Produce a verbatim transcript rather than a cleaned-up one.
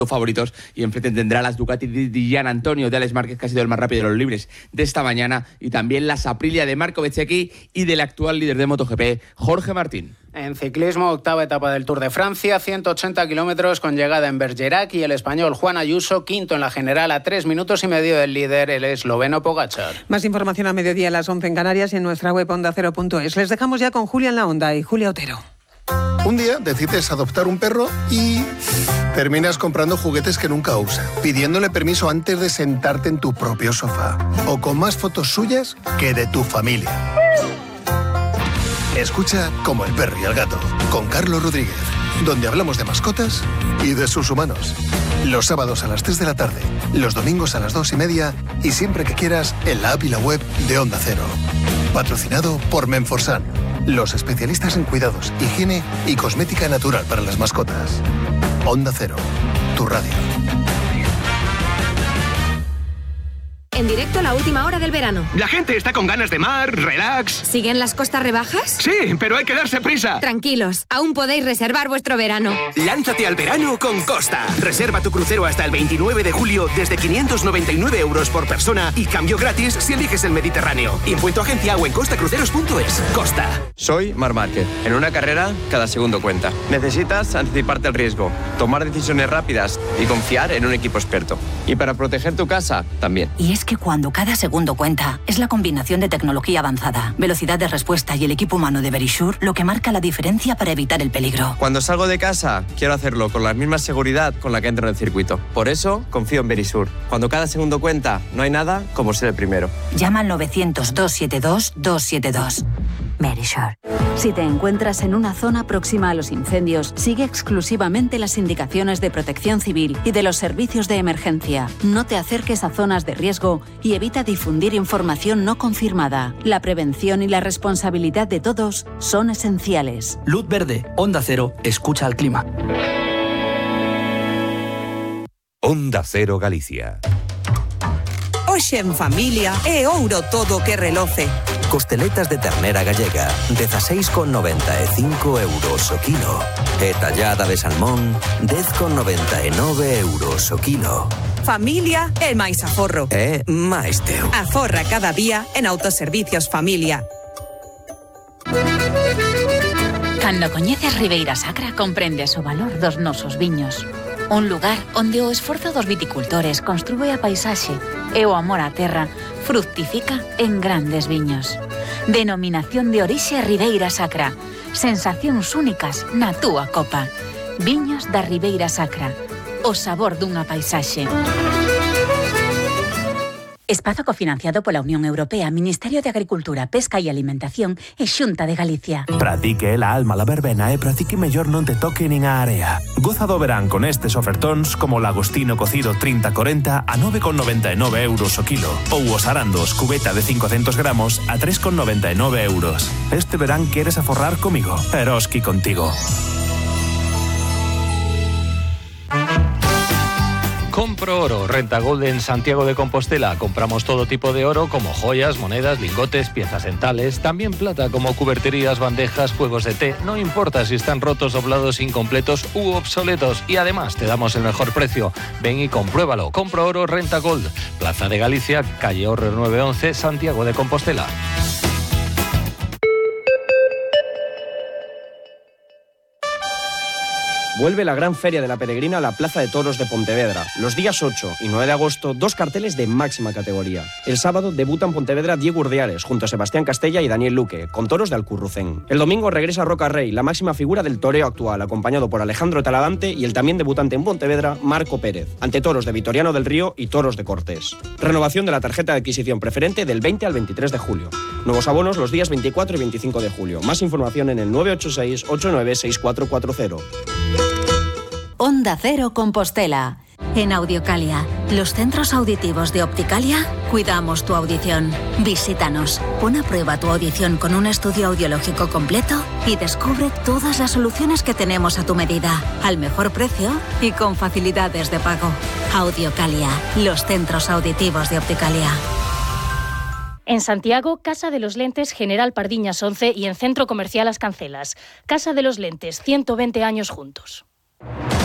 favoritos y enfrente tendrá las Ducati de Gian Antonio de Alex Márquez, que ha sido el más rápido de los libres de esta mañana, y también las Aprilia de Marco Bezzecchi y del actual líder de MotoGP, Jorge Martín. En ciclismo, octava etapa del Tour de Francia, ciento ochenta kilómetros con llegada en Bergerac, y el español Juan Ayuso, quinto en la general, a tres minutos y medio del líder, el esloveno Pogačar. Más información a mediodía a las once en Canarias y en nuestra web onda cero punto es. Les dejamos ya con Julia en la Onda y Julia Otero. Un día decides adoptar un perro y terminas comprando juguetes que nunca usa, pidiéndole permiso antes de sentarte en tu propio sofá, o con más fotos suyas que de tu familia. Escucha Como el perro y el gato, con Carlos Rodríguez, donde hablamos de mascotas y de sus humanos. Los sábados a las tres de la tarde, los domingos a las dos y media y siempre que quieras en la app y la web de Onda Cero. Patrocinado por Menforsan, los especialistas en cuidados, higiene y cosmética natural para las mascotas. Onda Cero, tu radio. En directo a la última hora del verano. La gente está con ganas de mar, relax. ¿Siguen las costas rebajas? Sí, pero hay que darse prisa. Tranquilos, aún podéis reservar vuestro verano. Lánzate al verano con Costa. Reserva tu crucero hasta el veintinueve de julio desde quinientos noventa y nueve euros por persona y cambio gratis si eliges el Mediterráneo. Impuesto agencia o en costacruceros punto es. Costa. Soy Marc Márquez. En una carrera, cada segundo cuenta. Necesitas anticiparte al riesgo, tomar decisiones rápidas y confiar en un equipo experto. Y para proteger tu casa, también. Y es que cuando cada segundo cuenta, es la combinación de tecnología avanzada, velocidad de respuesta y el equipo humano de Verisure lo que marca la diferencia para evitar el peligro. Cuando salgo de casa, quiero hacerlo con la misma seguridad con la que entro en el circuito. Por eso, confío en Verisure. Cuando cada segundo cuenta, no hay nada como ser el primero. Llama al novecientos, doscientos setenta y dos, doscientos setenta y dos. Verisure. Si te encuentras en una zona próxima a los incendios, sigue exclusivamente las indicaciones de Protección Civil y de los servicios de emergencia. No te acerques a zonas de riesgo y evita difundir información no confirmada. La prevención y la responsabilidad de todos son esenciales. Luz verde, Onda Cero, escucha al clima. Onda Cero Galicia. Hoxe en familia é ouro todo que reloce. Costeletas de ternera gallega, dezasseis con noventa e cinco euros o kilo. E tallada de salmón, dez con noventa e nove euros o kilo. Familia é máis aforro. É máis teu. Aforra cada día en Autoservicios Familia. Cando coñeces Ribeira Sacra, comprendes o valor dos nosos viños. Un lugar onde o esforzo dos viticultores construe a paisaxe e o amor á terra fructifica en grandes viños. Denominación de orixe Ribeira Sacra. Sensacións únicas na túa copa. Viños da Ribeira Sacra. O sabor dunha paisaxe. Espazo cofinanciado pola Unión Europea, Ministerio de Agricultura, Pesca e Alimentación e Xunta de Galicia. Pratique la alma la verbena e pratique mellor non te toque nin a area. Goza do verán con estes ofertóns como o lagostino cocido trinta corenta a nove con noventa e nove euros o kilo ou os arandos cubeta de cincocentos gramos a tres con noventa e nove euros. Este verán queres aforrar comigo, Eroski contigo. Compro oro, Renta Gold en Santiago de Compostela. Compramos todo tipo de oro como joyas, monedas, lingotes, piezas dentales, también plata como cuberterías, bandejas, juegos de té. No importa si están rotos, doblados, incompletos u obsoletos. Y además te damos el mejor precio. Ven y compruébalo. Compro oro, Renta Gold. Plaza de Galicia, calle Orre nueve once, Santiago de Compostela. Vuelve la gran feria de la peregrina a la Plaza de Toros de Pontevedra. Los días ocho y nueve de agosto, dos carteles de máxima categoría. El sábado debuta en Pontevedra Diego Urdiares, junto a Sebastián Castella y Daniel Luque, con toros de Alcurrucén. El domingo regresa Roca Rey, la máxima figura del toreo actual, acompañado por Alejandro Talavante y el también debutante en Pontevedra, Marco Pérez, ante toros de Vitoriano del Río y toros de Cortés. Renovación de la tarjeta de adquisición preferente del veinte al veintitrés de julio. Nuevos abonos los días veinticuatro y veinticinco de julio. Más información en el nueve ocho seis, ocho nueve seis cuatro cuatro cero. Onda Cero Compostela. En Audiocalia, los centros auditivos de Opticalia, cuidamos tu audición. Visítanos, pon a prueba tu audición con un estudio audiológico completo y descubre todas las soluciones que tenemos a tu medida, al mejor precio y con facilidades de pago. Audiocalia, los centros auditivos de Opticalia. En Santiago, Casa de los Lentes General Pardiñas once y en Centro Comercial Las Cancelas. Casa de los Lentes, ciento veinte años juntos.